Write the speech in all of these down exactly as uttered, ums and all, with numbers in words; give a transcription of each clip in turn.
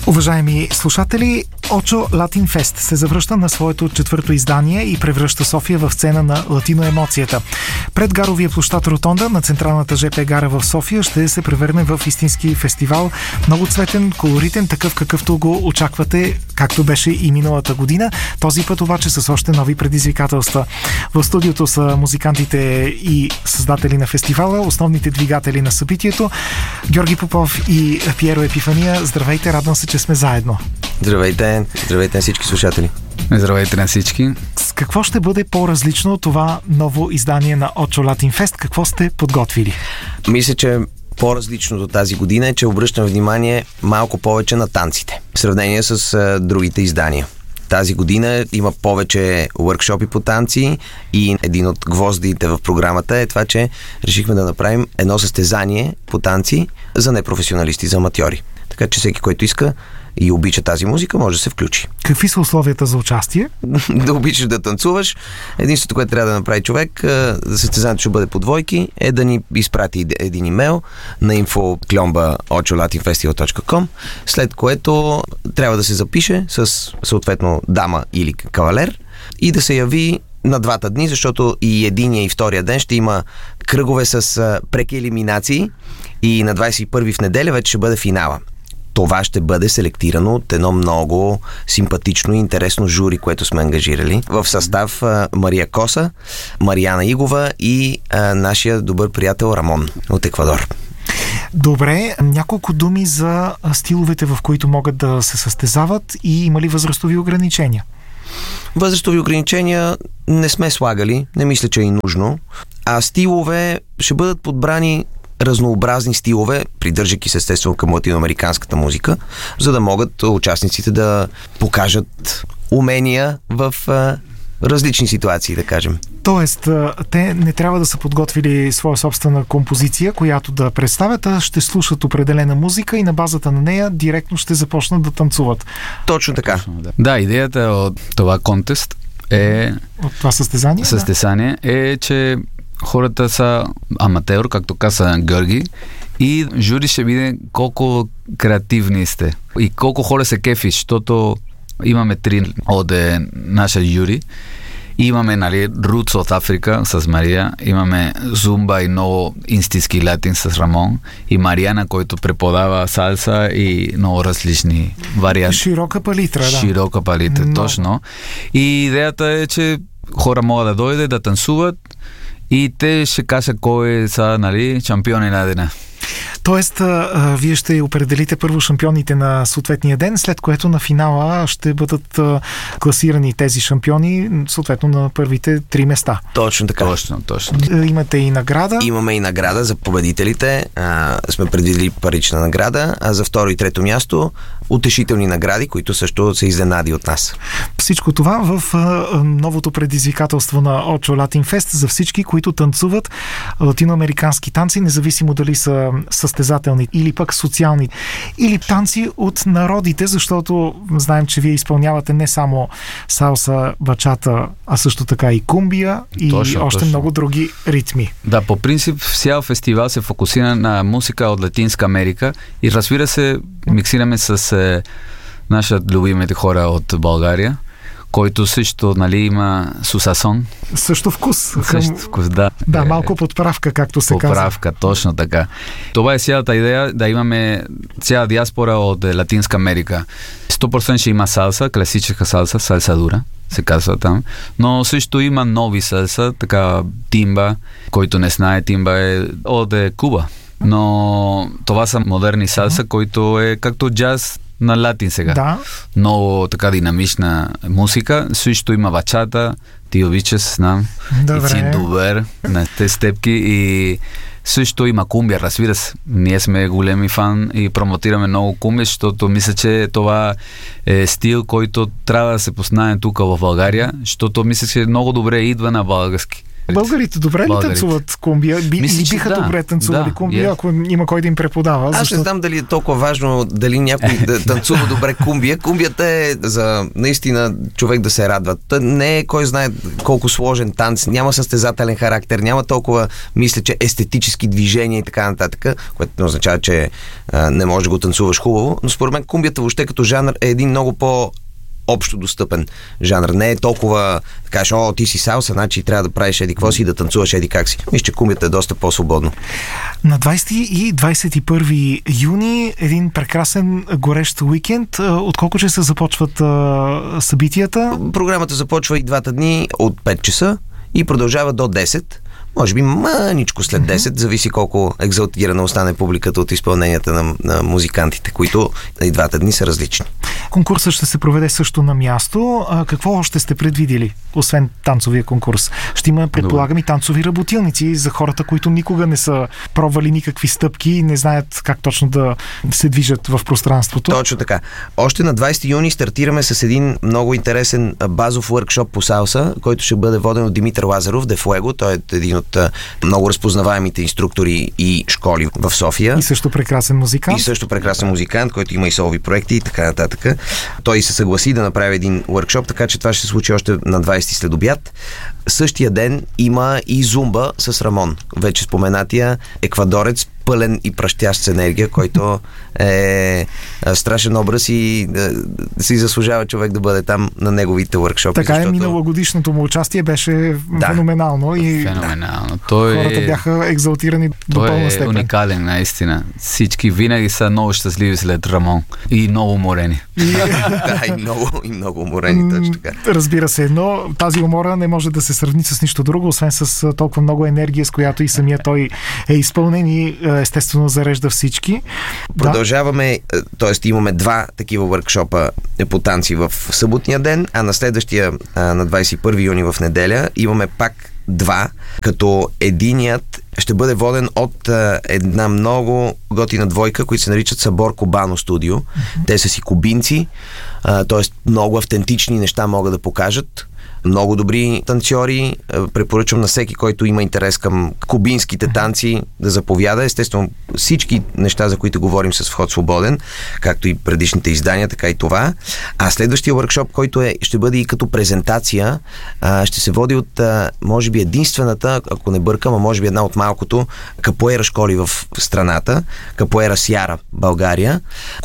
Уважаеми слушатели, Очо Латин Фест се завръща на своето четвърто издание и превръща София в сцена на латиноемоцията. Пред гаровия площад Ротонда на централната ЖП гара в София ще се превърне в истински фестивал. Много цветен, колоритен, такъв какъвто го очаквате, както беше и миналата година. Този път обаче с още нови предизвикателства. В студиото са музикантите и създатели на фестивала, основните двигатели на събитието, Георги Попов и Пиеро Епифания. Здравейте, радвам се, че сме заедно. Здравейте, здравейте на всички слушатели. Здравейте на всички. С какво ще бъде по-различно от това ново издание на Очо Латин Фест? Какво сте подготвили? Мисля, че по-различното тази година е, че обръщам внимание малко повече на танците, в сравнение с а, другите издания. Тази година има повече workshopи по танци и един от гвоздите в програмата е това, че решихме да направим едно състезание по танци за непрофесионалисти, за аматьори. Така че всеки, който иска и обича тази музика, може да се включи. Какви са условията за участие? Да обичаш да танцуваш. Единството, което трябва да направи човек, състезанието ще бъде по двойки, е да ни изпрати един имейл на info кльомба очо латин фестивал точка ком, след което трябва да се запише с съответно дама или кавалер и да се яви на двата дни, защото и единия и втория ден ще има кръгове с преки елиминации и на двадесет и първи в неделя вече ще бъде финала. Това ще бъде селектирано от едно много симпатично и интересно жури, което сме ангажирали. В състав а, Мария Коса, Мариана Игова и а, нашия добър приятел Рамон от Еквадор. Добре, няколко думи за стиловете, в които могат да се състезават и има ли възрастови ограничения? Възрастови ограничения не сме слагали, не мисля, че е и нужно. А стилове ще бъдат подбрани разнообразни стилове, придържайки се естествено към латиноамериканската музика, за да могат участниците да покажат умения в а, различни ситуации, да кажем. Тоест, те не трябва да са подготвили своя собствена композиция, която да представят, а ще слушат определена музика и на базата на нея директно ще започнат да танцуват. Точно така. Точно, да. да, идеята от това контест е... От това състезание? Състезание да. е, че хората са аматеор, както каза Георги, и жури ще види колко креативни сте и колко хора се кефи, защото имаме три от наша жури. Имаме, нали, Roots от Африка с Мария, имаме Зумба и много инстински латин с Рамон и Мариана, който преподава салса и много различни варианти. Широка палитра, да. Широка палитра, много. Точно. И идеята е, че хора могат да дойдат, да танцуват и те ще кажат кой са, нали, шампиони на деня. Тоест, а, вие ще определите първо шампионите на съответния ден, след което на финала ще бъдат а, класирани тези шампиони, съответно на първите три места. Точно така. Точно, точно. Имате и награда. Имаме и награда за победителите. А, сме предвидили парична награда, а за второ и трето място утешителни награди, които също са изненади от нас. Всичко това в а, новото предизвикателство на Очо Латин Фест за всички, които танцуват латиноамерикански танци, независимо дали са състезателни или пък социални, или танци от народите, защото знаем, че вие изпълнявате не само салса, бачата, а също така и кумбия и точно, още точно. много други ритми. Да, по принцип цял фестивал се фокусира на музика от Латинска Америка и разбира се, миксираме с е, наша любимите хора от България, който също, нали, има сусасон. Също вкус. Също вкус, да. Да, малко подправка, както се казва. Подправка, точно така. Това е цялата идея, да имаме цяла диаспора от Латинска Америка. сто процента ще има салса, класическа салса, салсадура, се казва там. Но също има нови салса, така тимба, който не знае, тимба е от Куба. Но това са модерни салса, uh-huh. който е както джаз на латин сега. Да. Много така динамична музика. Също има бачата, ти обичаш, знам. Добре. И си добър на те степки. И също има кумбия, разбира се. Ние сме големи фан и промотираме много кумбия, защото мисля, че това е стил, който трябва да се познае тук в България, защото мисля, че много добре идва на български. Българите добре ли Българите. танцуват кумбия? Би, Мисля, или че биха да. добре танцували Да, кумбия, е. ако има кой да им преподава? Аз не знам дали е толкова важно дали някой да танцува добре кумбия. Кумбията е за наистина човек да се радва. Та не е кой знае колко сложен танц, няма състезателен характер, няма толкова, мисля, че естетически движения и така нататък, което не означава, че а, не можеш да го танцуваш хубаво, но според мен кумбията въобще като жанр е един много по- общо достъпен жанр. Не е толкова да кажеш, о, ти си салса, значи трябва да правиш еди какво си и да танцуваш еди как си. Мисля, че кумбията е доста по-свободно. На двайсети и двайсет и първи юни един прекрасен горещ уикенд. От колко часа започват а, събитията? Програмата започва и двата дни от пет часа и продължава до десет. Може би мъничко след десет, зависи колко екзалтирана остане публиката от изпълненията на, на музикантите, които и двата дни са различни. Конкурсът ще се проведе също на място. А какво още сте предвидели, освен танцовия конкурс? Ще има, предполагам, и танцови работилници за хората, които никога не са пробвали никакви стъпки и не знаят как точно да се движат в пространството. Точно така. Още на двайсети юни стартираме с един много интересен базов workshop по салса, който ще бъде воден от Димитър Лазаров, Де Фуего. Той е един от много разпознаваемите инструктори и школи в София. И също прекрасен музикант. И също прекрасен музикант, който има и солови проекти и така нататък. Той се съгласи да направи един workshop, така че това ще се случи още на двайсети след обяд. Същия ден има и зумба с Рамон. Вече споменатия еквадорец, пълен и пращящ с енергия, който е страшен образ и да си заслужава човек да бъде там на неговите workshopи. Така защото... е, миналогодишното му участие беше да. феноменално и Феноменално. Той хората е... бяха екзалтирани до Той пълна е степен. уникален, наистина. Всички винаги са много щастливи след Рамон и много уморени. И... да, и много, и много уморени, точно така. Разбира се, но тази умора не може да се сравни с нищо друго, освен с толкова много енергия, с която и самия той е изпълнен и естествено зарежда всички. Продължаваме, т.е. имаме два такива въркшопа по танци в съботния ден, а на следващия, на двайсет и първи юни в неделя, имаме пак два, като единият ще бъде воден от а, една много готина двойка, които се наричат Събор Кубано Студио. Mm-hmm. Те са си кубинци, т.е. много автентични неща могат да покажат. Много добри танцори. Препоръчвам на всеки, който има интерес към кубинските танци, да заповяда. Естествено, всички неща, за които говорим, с вход свободен, както и предишните издания, така и това. А следващия workshop, който е, ще бъде и като презентация, ще се води от, може би, единствената, ако не бъркам, а може би една от малкото капоера школи в страната, Капоера Сяра, България,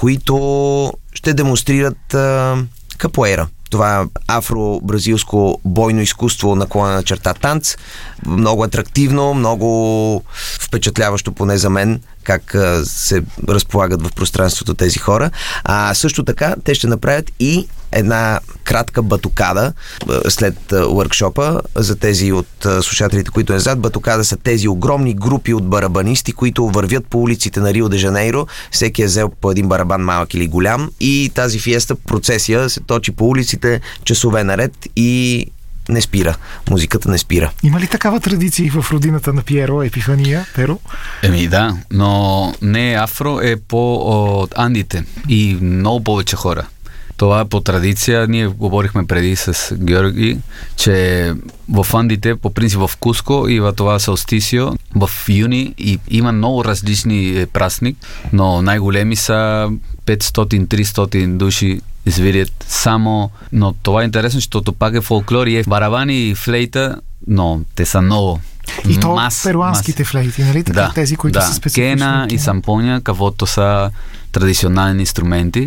които ще демонстрират капоера. Това афро-бразилско бойно изкуство наклонена черта танц. Много атрактивно, много впечатляващо, поне за мен, как а, се разполагат в пространството тези хора. А също така те ще направят и една кратка батукада след workshopа. За тези от слушателите, които не знаят, батукада са тези огромни групи от барабанисти, които вървят по улиците на Рио де Жанейро. Всеки е взел по един барабан, малък или голям, и тази фиеста, процесия се точи по улиците часове наред и не спира. Музиката не спира. Има ли такава традиция в родината на Пиеро, Епифания, Перо? Еми да, но не е афро, е по от Андите и много повече хора. Това е по традиция. Ние говорихме преди с Георги, че в Андите, по принцип в Куско, има това солстисио в юни и има много различни празник, но най-големи са петстотин-тристотин души извирят само, но това е интересно, защото пак е фолклор и е барабани и флейта, но те са много. И то мас, перуанските мас. флейти, нали? Така, да, тези, които да. са специфични. Кена и сампоня, каквото са традиционални инструменти.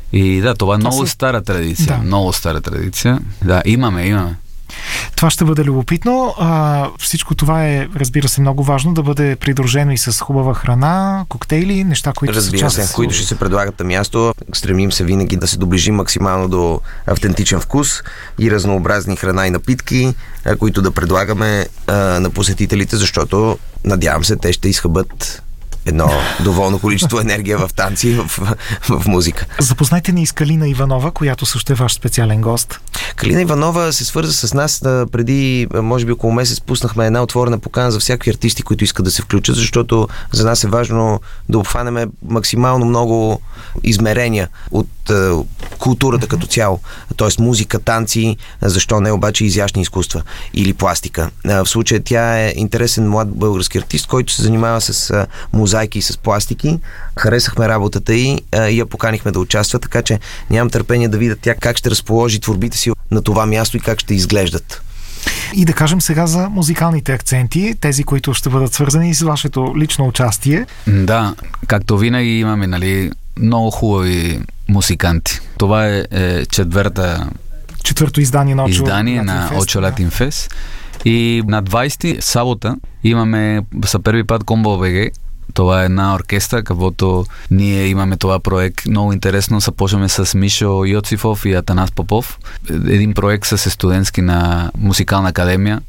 И да, това е много са... стара традиция. Да. Много стара традиция. Да, имаме, имаме. Това ще бъде любопитно. А, всичко това е, разбира се, много важно да бъде придружено и с хубава храна, коктейли, неща, които разбира са се, част... които ще се предлагат на място. Стремим се винаги да се доближим максимално до автентичен вкус и разнообразни храна и напитки, които да предлагаме а, на посетителите, защото надявам се, те ще изхъбат едно доволно количество енергия в танци и в, в, в музика. Запознайте ни с Калина Иванова, която също е ваш специален гост. Калина Иванова се свърза с нас преди, може би около месец, пуснахме една отворена покана за всякакви артисти, които искат да се включат, защото за нас е важно да обхванеме максимално много измерения от културата като цяло. Тоест музика, танци, защо не обаче изящни изкуства или пластика. В случая тя е интересен млад български артист, който се занимава с мозайки и с пластики. Харесахме работата й и я поканихме да участва, така че нямам търпение да видя тя как ще разположи творбите си на това място и как ще изглеждат. И да кажем сега за музикалните акценти, тези, които ще бъдат свързани с вашето лично участие. Да, както винаги имаме, нали, много хубави музиканти. Това е, е четвърта четвърто издание на Очо издание на Очо Латин Фест. И на двайсети събота имаме за първи път Комбо БГ. Това е една оркестра, където ние имаме това проект. Много интересно. Започваме с Мишо Йоцифов и Атанас Попов. Един проект с студентски на Музикална академия.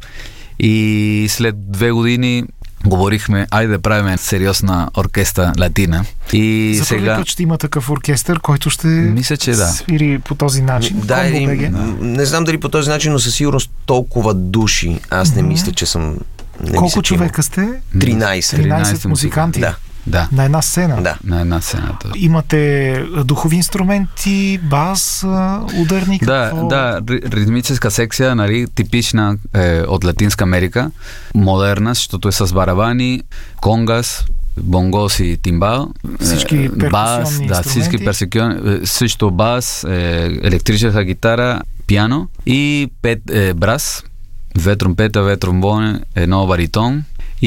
И след две години говорихме, айде да правим сериозна оркестра латина. И за сега... първи път ще има такъв оркестър, който ще Мисля, че да. свири по този начин. Да, и, не знам дали по този начин, но със сигурност толкова души. Аз не mm-hmm. мисля, че съм... Не Колко мисля, човека сте? тринайсет. тринайсет музиканти? Да. Да. На една сцена? Да. На една сцена. Да. Имате духови инструменти, бас, ударни? Да, какво? да, ритмическа секция, нали, типична е, от Латинска Америка, модерна, защото е с барабани, конгас, бонгос и тимбал. Всички перкусионни бас, инструменти. Да, всички перкусионни, също бас, е, електрическа гитара, пиано и пет е, брас, две тромпета, две тромбони, едно баритон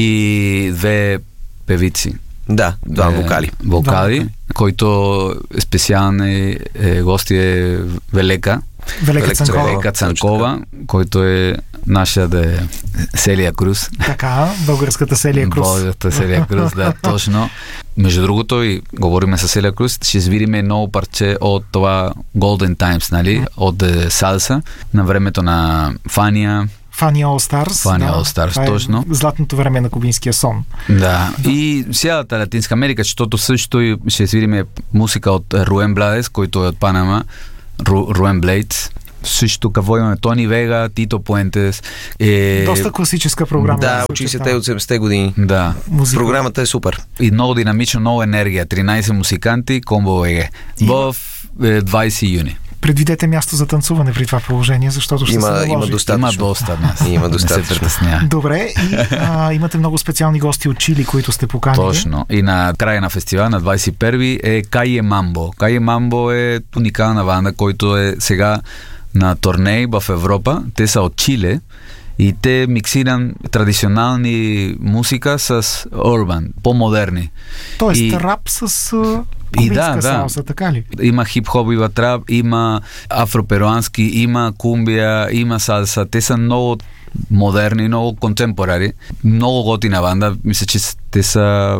и две певици. Да, два вокали. Е, вокали, да, който специални е, гости е Велека. Велека Цанкова. Велека Цанкова, който е нашия да е Селия Круз. Така, българската Селия Круз. Българската Селия Круз, да, точно. Между другото, и говориме с Селия Круз, ще свириме много парче от това Golden Times, нали, от салса, на времето на Фания. Фания All Stars. Фания да, All Stars, е точно. Златното време на кубинския сон. Да. да. И цялата Латинска Америка, защото също ще свириме музика от Руен Бладес, който е от Панама, Ру, Руен Блейдс. Също какво имаме? Тони Вега, Тито Пуентес. Е... Доста класическа програма. Да, учи се те от седемдесетте години. Да. Музика. Програмата е супер. И много динамично, много енергия. тринайсет музиканти, Комбо БГ. В двайсети юни. Предвидете място за танцуване при това положение, защото ще има, се наложи. Има достатъчно. Има доста място. Има достатъчно. Добре, и а, имате много специални гости от Чили, които сте поканили. Точно. И на края на фестивала, на двайсет и първи, е Кае Мамбо. Кае Мамбо е уникална банда, който е сега на турней в Европа. Те са от Чиле и те миксират традиционални музика с урбан, по-модерни. Тоест и... рап с кубинска да, салса, да. така ли? Има хип-хоп, има трап, има афроперуански, има кумбия, има салса. Те са много модерни, много контемпорари. Много готина банда. Мисля, че те са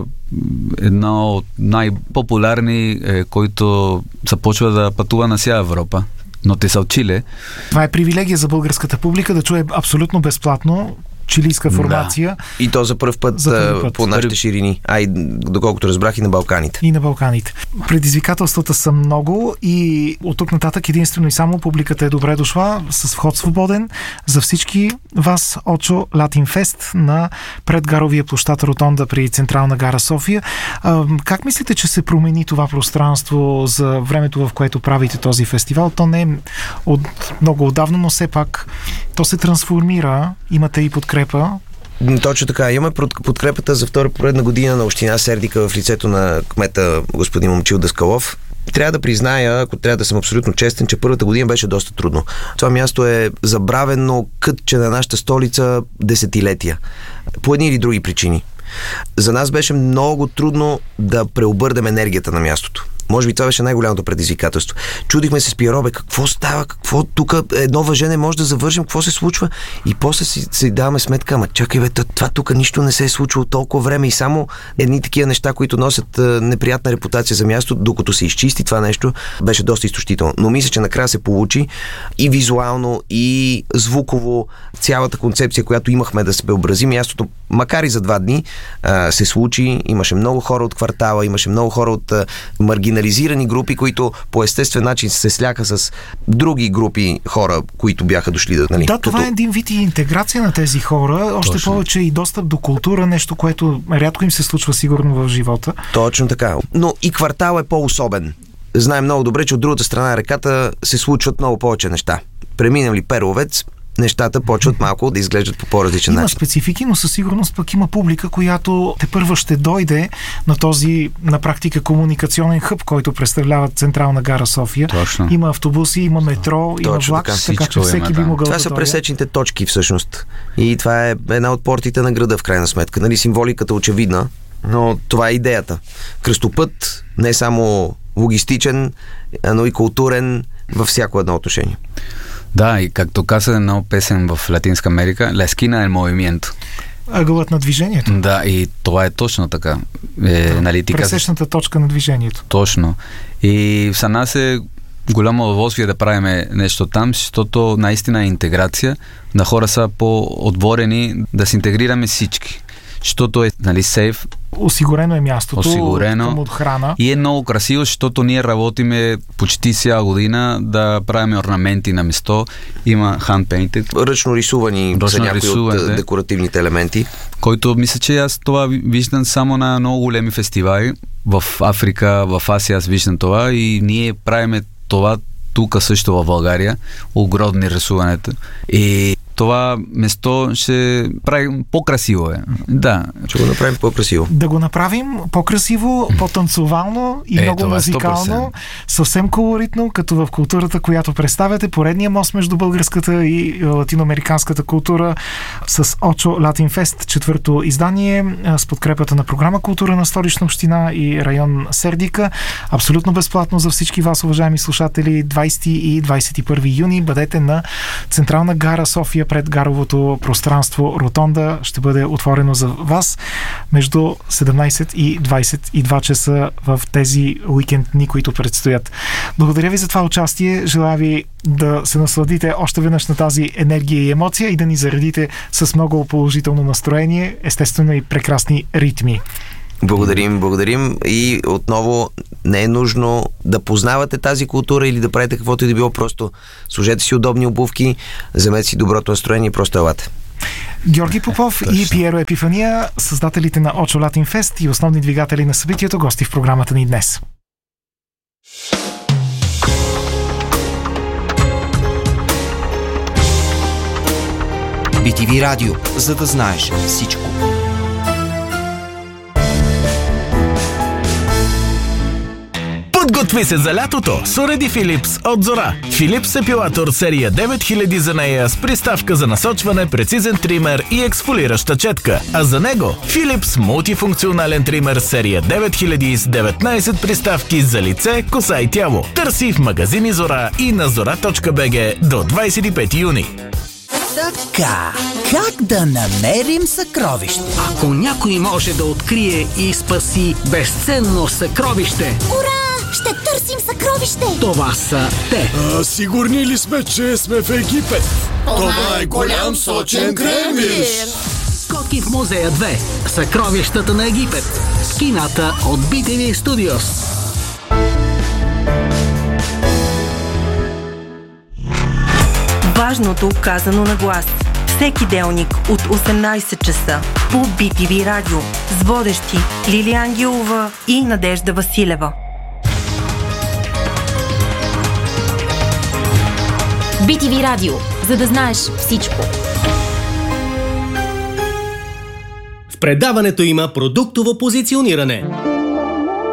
една от най-популярни, е, които започва да пътува на цяла Европа. Но те са от Чиле. Това е привилегия за българската публика да чуе абсолютно безплатно чилийска формация. Да. И то за първ път, за първ път по нашите ширини. А и доколкото разбрах и на Балканите. И на Балканите. Предизвикателствата са много и от тук нататък единствено и само публиката е добре дошла с вход свободен за всички вас. Очо Латин Фест на предгаровия площад Ротонда при Централна гара София. А, как мислите, че се промени това пространство за времето, в което правите този фестивал? То не е от много отдавна, но все пак то се трансформира. Имате и подкрепа. Точно така. Имаме подкрепата за втора поредна година на община Сердика в лицето на кмета господин Момчил Даскалов. Трябва да призная, ако трябва да съм абсолютно честен, че първата година беше доста трудно. Това място е забравено кътче на нашата столица десетилетия. По едни или други причини. За нас беше много трудно да преобърнем енергията на мястото. Може би това беше най-голямото предизвикателство. Чудихме се с Пиеро, какво става, какво тук едно въжене може да завършим, какво се случва и после си, си даваме сметка, ама чакай бе, това тук нищо не се е случило толкова време и само едни такива неща, които носят неприятна репутация за място, докато се изчисти това нещо, беше доста изтощително. Но мисля, че накрая се получи и визуално, и звуково, цялата концепция, която имахме да се преобрази мястото, макар и за два дни, се случи. Имаше много хора от квартала, имаше много хора от маргинализирани групи, които по естествен начин се сляха с други групи хора, които бяха дошли да... Нали, да, това като... е един вид и интеграция на тези хора, още Точно. Повече и достъп до култура, нещо, което рядко им се случва сигурно в живота. Точно така. Но и квартал е по-особен. знаем много добре, че от другата страна на реката се случват много повече неща. Преминем ли Перловец, нещата почват малко да изглеждат по по-различен има начин. Има специфики, но със сигурност пък има публика, която тепърва ще дойде на този, на практика, комуникационен хъб, който представлява Централна гара София. Точно. Има автобуси, има метро, има Точно влак, така. така че всеки има, би да. могъл Това да са дойде. пресечните точки всъщност. И това е една от портите на града в крайна сметка. Нали, символиката е очевидна, но това е идеята. Кръстопът не е само логистичен, но и културен във всяко едно отношение. Да, и както каза една песен в Латинска Америка, La esquina del movimiento. Ъгълът на движението. Да, и това е точно така. Е, да, нали, ти пресечната каза... точка на движението. Точно. И за нас е голямо удоволствие да правим нещо там, защото наистина е интеграция, да хора са по-отворени, да се интегрираме всички. Защото е, нали, сейф. Осигурено е мястото, Осигурено. към отхрана. И е много красиво, защото ние работиме почти цяла година да правим орнаменти на место. Има hand-painted. Ръчно рисувани Ръчно за някои рисуване, от декоративните елементи. Който мисля, че аз това виждам само на много големи фестивали. В Африка, в Азия аз виждам това и ние правиме това тук също в България. Огромни рисуването. И това место ще прави по-красиво е. Да. Ще го направим по-красиво. Да го направим по-красиво, по-танцовално и е, много музикално, сто процента. съвсем колоритно, като в културата, която представяте, поредния мост между българската и латиноамериканската култура с Очо Латин Фест, четвърто издание, с подкрепата на програма Култура на Столична община и район Сердика. Абсолютно безплатно за всички вас, уважаеми слушатели. двайсети и двайсет и първи юни бъдете на Централна гара София пред гаровото пространство Ротонда. Ще бъде отворено за вас между седемнайсет и двайсет и два часа в тези уикенд дни, които предстоят. Благодаря ви за това участие. Желая ви да се насладите още веднъж на тази енергия и емоция и да ни заредите с много положително настроение, естествено и прекрасни ритми. Благодарим, благодарим и отново не е нужно да познавате тази култура или да правите каквото и да било, просто служете си удобни обувки, вземете си доброто настроение и просто елате. Георги Попов и Пиеро Епифания, създателите на Очо Латин Фест и основни двигатели на събитието, гости в програмата ни днес. би ти ви Радио, за да знаеш всичко. Подготви се за лятото с уреди Philips от Зора. Philips епилатор серия девет хиляди за нея с приставка за насочване, прецизен тример и ексфолираща четка. А за него Philips мултифункционален тример серия девет хиляди с деветнайсет приставки за лице, коса и тяло. Търси в магазини Зора и на зора точка би джи до двайсет и пети юни. Така, как да намерим съкровище? Ако някой може да открие и спаси безценно съкровище, ура! Ще търсим съкровище! това са те. А, сигурни ли сме, че сме в Египет? Това е голям сочен кремвиш! Скоки в музея две. Съкровищата на Египет. Кината от би ти ви Studios. Важното казано на глас. Всеки делник от осемнайсет часа по би ти ви Радио с водещи Лилия Ангелова и Надежда Василева. би ти ви Радио, за да знаеш всичко. В предаването има продуктово позициониране.